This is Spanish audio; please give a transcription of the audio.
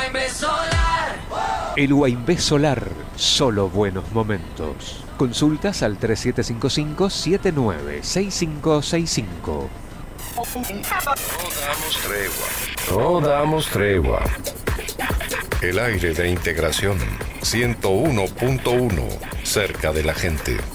El Huaynvé Solar, solo buenos momentos. Consultas al 3755-796565. No damos tregua. El aire de integración 101.1, cerca de la gente.